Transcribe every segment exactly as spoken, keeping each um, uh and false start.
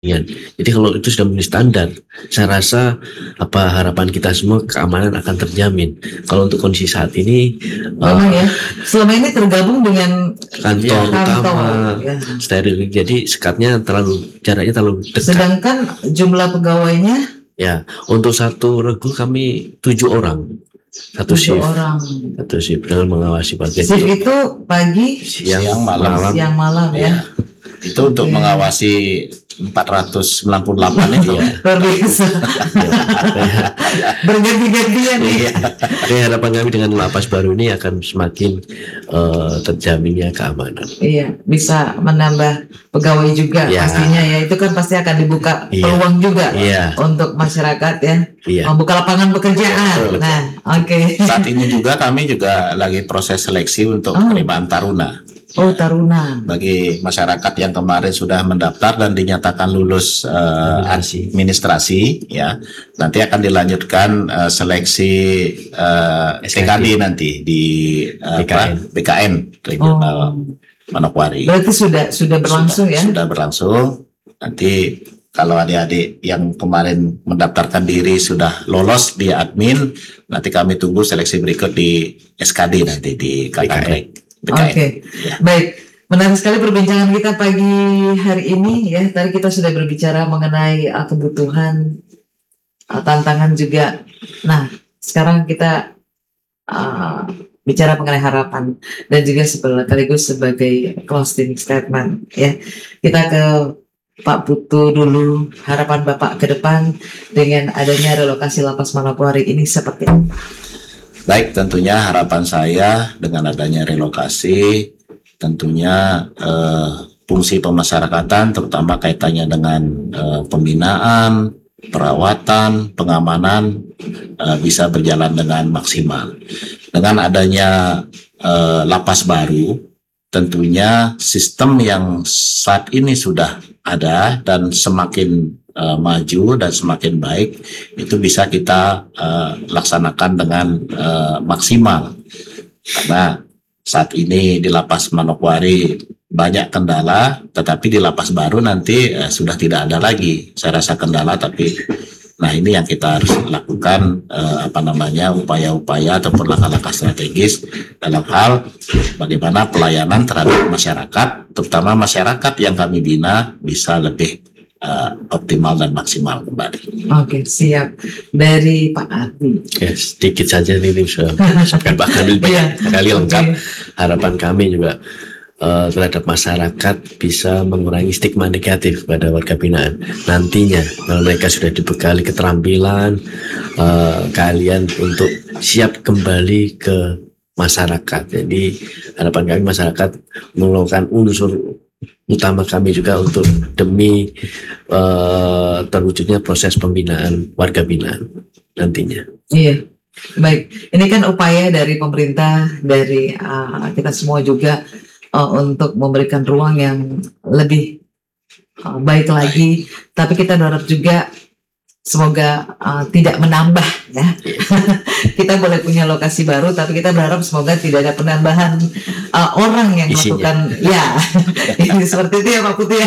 Jadi kalau itu sudah menjadi standar, saya rasa apa harapan kita semua keamanan akan terjamin. Kalau untuk kondisi saat ini, memang uh, ya, selama ini tergabung dengan kantor ya, utama, ya. steril, jadi sekatnya terlalu jaraknya terlalu dekat. Sedangkan jumlah pegawainya? Ya, untuk satu regu kami tujuh orang. Satu tujuh shift, orang. satu shift dengan mengawasi bagian. Shift itu pagi, siang, siang malam, malam, siang malam ya. ya. Itu untuk okay. mengawasi empat ratus sembilan puluh delapan itu ya. Luar biasa. Berganti-gantian nih. Jadi harapan kami dengan lapas baru ini akan semakin uh, terjaminnya keamanan. Iya, bisa menambah pegawai juga ya. Pastinya ya. Itu kan pasti akan dibuka iya. peluang juga iya. untuk masyarakat ya. Iya. Membuka lapangan pekerjaan. Iya, nah, oke. Okay. Saat ini juga kami juga lagi proses seleksi untuk oh. penerimaan taruna. Oh, taruna. Bagi masyarakat yang kemarin sudah mendaftar dan dinyatakan lulus uh, administrasi, ya, nanti akan dilanjutkan uh, seleksi uh, T K D nanti di uh, B K N, B K N Regional oh. Manokwari. Berarti sudah sudah berlangsung sudah, ya? Sudah berlangsung. Nanti kalau adik-adik yang kemarin mendaftarkan diri sudah lolos di admin, nanti kami tunggu seleksi berikut di S K D nanti di K K N. Oke, okay. ya. Baik. Menarik sekali perbincangan kita pagi hari ini ya. Tadi kita sudah berbicara mengenai uh, kebutuhan, uh, tantangan juga. Nah, sekarang kita uh, bicara mengenai harapan dan juga sekaligus sebagai closing statement ya. Kita ke Pak Putu dulu. Harapan Bapak ke depan dengan adanya relokasi Lapas Manokwari ini seperti apa? Baik, tentunya harapan saya dengan adanya relokasi, tentunya eh, fungsi pemasyarakatan terutama kaitannya dengan eh, pembinaan, perawatan, pengamanan eh, bisa berjalan dengan maksimal. Dengan adanya eh, lapas baru, tentunya sistem yang saat ini sudah ada dan semakin Uh, maju dan semakin baik itu bisa kita uh, laksanakan dengan uh, maksimal, karena saat ini di Lapas Manokwari banyak kendala, tetapi di lapas baru nanti uh, sudah tidak ada lagi saya rasa kendala, tapi nah ini yang kita harus lakukan uh, apa namanya upaya-upaya ataupun langkah-langkah strategis dalam hal bagaimana pelayanan terhadap masyarakat, terutama masyarakat yang kami bina bisa lebih Uh, optimal dan maksimal kembali. Oke, siap. Dari Pak Ardi. Ya, sedikit saja ini sudah bahkan lebih banyak kali lengkap. Okay. Harapan kami juga uh, terhadap masyarakat bisa mengurangi stigma negatif pada warga binaan. Nantinya kalau mereka sudah dibekali keterampilan, uh, keahlian untuk siap kembali ke masyarakat. Jadi harapan kami masyarakat melakukan unsur utama kami juga untuk demi uh, terwujudnya proses pembinaan warga binaan nantinya. Iya, baik. Ini kan upaya dari pemerintah, dari uh, kita semua juga uh, untuk memberikan ruang yang lebih uh, baik lagi. Tapi kita berharap juga semoga uh, tidak menambah ya. Kita boleh punya lokasi baru, tapi kita berharap semoga tidak ada penambahan uh, orang yang isinya. Melakukan ya. Ini seperti itu ya Pak Putih ya.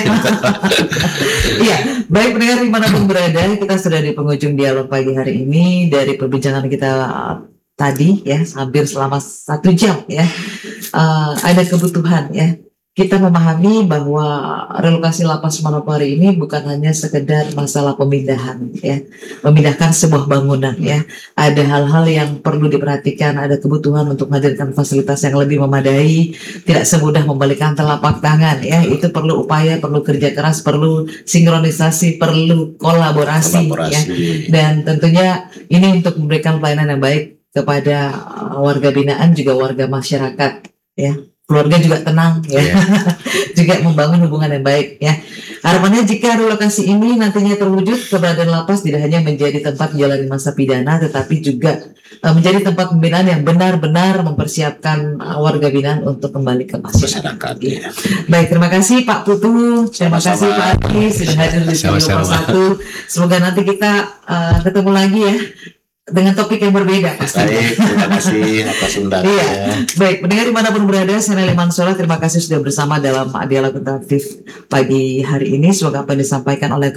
Iya, baik pendengar dimanapun berada, kita sudah di penghujung dialog pagi hari ini. Dari perbincangan kita uh, tadi ya, hampir selama satu jam ya, uh, ada kebutuhan ya. Kita memahami bahwa relokasi Lapas Manokwari ini bukan hanya sekedar masalah pemindahan ya, memindahkan sebuah bangunan ya. Ada hal-hal yang perlu diperhatikan, ada kebutuhan untuk menghadirkan fasilitas yang lebih memadai, tidak semudah membalikan telapak tangan ya. Itu perlu upaya, perlu kerja keras, perlu sinkronisasi, perlu kolaborasi, kolaborasi. ya. Dan tentunya ini untuk memberikan pelayanan yang baik kepada warga binaan juga warga masyarakat ya. Keluarga juga tenang ya, yeah. juga membangun hubungan yang baik ya. Harapannya jika relokasi ini nantinya terwujud, keberadaan lapas tidak hanya menjadi tempat menjalani masa pidana, tetapi juga uh, menjadi tempat pembinaan yang benar-benar mempersiapkan uh, warga binaan untuk kembali ke masyarakat. Ya. Baik, terima kasih Pak Putu, terima Sama-sama. kasih Pak Adi sudah hadir di Studio satu. Semoga nanti kita uh, ketemu lagi ya dengan topik yang berbeda pasti. Baik, terima kasih atas undangannya. Iya, baik. Pendengar dimanapun berada, saya Nelly Mansura. Terima kasih sudah bersama dalam dialog interaktif pagi hari ini. Semoga apa yang disampaikan oleh